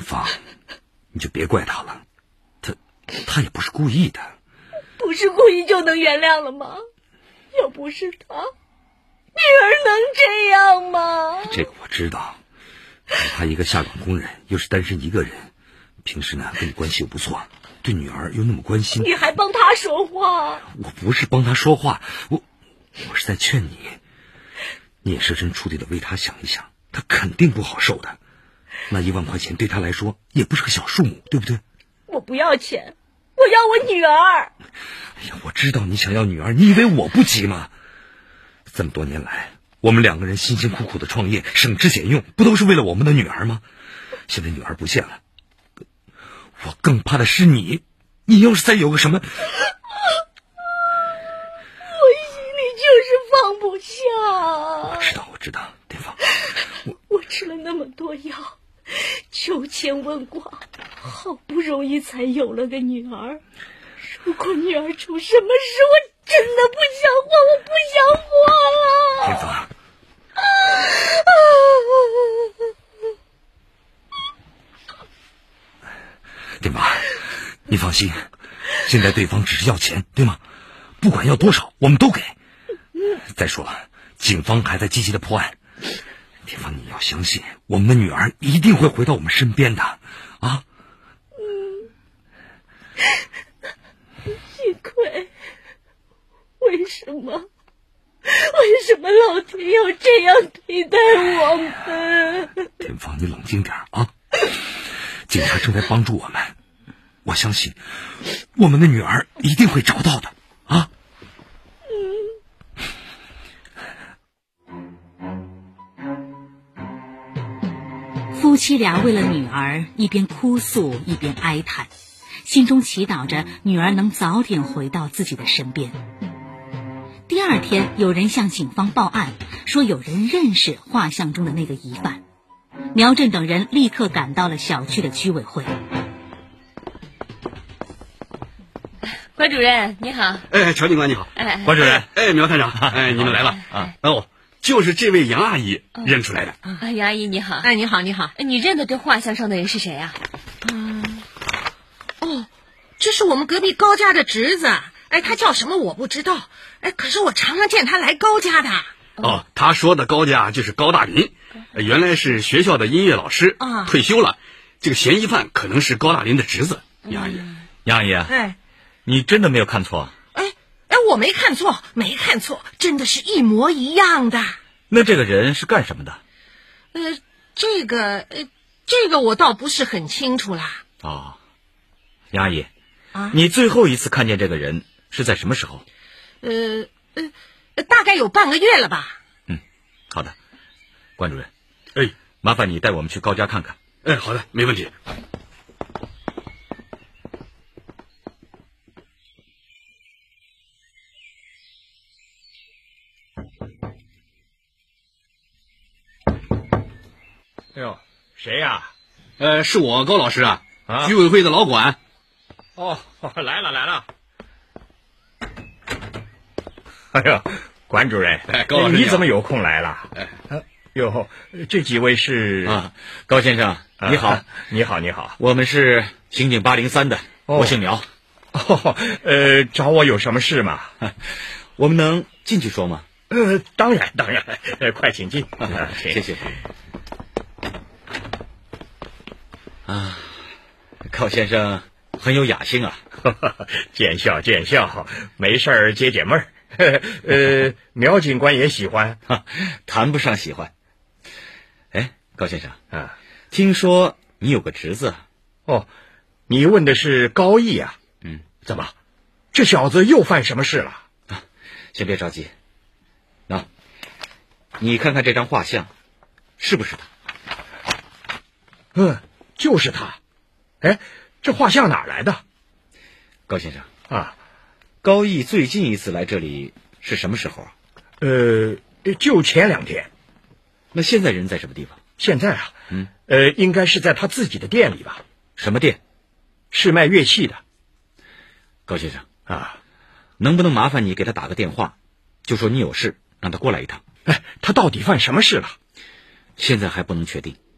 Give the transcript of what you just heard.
芳，你就别怪他了，他也不是故意的。 不是故意就能原谅了吗？要不是他，女儿能这样吗？ 这个我知道，他一个下岗工人，又是单身一个人，平时呢跟你关系又不错，对女儿又那么关心。 你还帮他说话？ 我不是帮他说话，我是在劝你，你也设身处地的为他想一想，他肯定不好受的。那1万块钱对他来说也不是个小数目，对不对？ 我不要钱，我要我女儿。 哎呀，我知道你想要女儿，你以为我不急吗？这么多年来，我们2个人辛辛苦苦的创业，省吃俭用，不都是为了我们的女儿吗？现在女儿不见了，我更怕的是你要是再有个什么…… 我心里就是放不下。 我知道，田芳， 我吃了那么多药，求千问卦，好不容易才有了个女儿。如果女儿出什么事，我真的不想活，我不想活了。 田芳，田芳，你放心，现在对方只是要钱，对吗？不管要多少，我们都给。再说了，警方还在积极的破案。田芳，你要相信，我们的女儿一定会回到我们身边的，啊！ 幸亏，为什么老天要这样对待我们？ 田芳，你冷静点啊！警察正在帮助我们，我相信我们的女儿一定会找到的啊！ 夫妻俩为了女儿一边哭诉一边哀叹，心中祈祷着女儿能早点回到自己的身边。第2天，有人向警方报案，说有人认识画像中的那个疑犯。苗振等人立刻赶到了小区的居委会。 关主任你好。 乔警官你好。 关主任。 苗探长。你们来了啊。就是这位杨阿姨认出来的。 杨阿姨你好。 你好你好。 你认得这画像上的人是谁啊？ 这是我们隔壁高家的侄子。他叫什么我不知道。可是我常常见他来高家的。 他说的高家就是高大林，原来是学校的音乐老师，退休了。这个嫌疑犯可能是高大林的侄子。杨阿姨， 你真的没有看错？ 我没看错，真的是一模一样的。 那这个人是干什么的？ 这个我倒不是很清楚啦。 杨阿姨，你最后一次看见这个人是在什么时候？ 大概有半个月了吧。 好的，关主任，麻烦你带我们去高家看看。 好的，没问题。 谁呀？ 是我高老师啊，居委会的老管。 来了。哎呦，关主任， 高老师你怎么有空来了？这几位是高先生，你好。 你好， 我们是刑警803的，我姓苗。 找我有什么事吗？ 我们能进去说吗？ 当然，快请进。 谢谢。高先生很有雅兴啊。 见笑，没事儿解闷儿。苗警官也喜欢。 谈不上喜欢。高先生听说你有个侄子。 你问的是高义啊？怎么，这小子又犯什么事了？ 先别着急，你看看这张画像，是不是他？就是他。这画像哪来的？ 高先生高义最近一次来这里是什么时候啊？ 就前2天。 那现在人在什么地方？ 现在应该是在他自己的店里吧。 什么店？ 是卖乐器的。 高先生能不能麻烦你给他打个电话，就说你有事，让他过来一趟。 他到底犯什么事了？ 现在还不能确定。